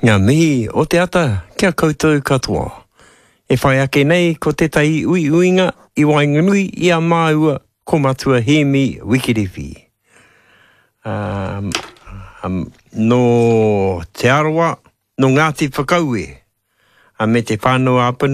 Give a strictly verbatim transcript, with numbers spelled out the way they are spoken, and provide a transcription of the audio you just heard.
Ngā mihi o te ata kia koutou katoa. E whai ake nei ko te tai ui uinga i Wainganui i a māua ko matua he mi Wikiripi. Um, um, no te aroa, no Ngāti Whakaue, a me te whānau apana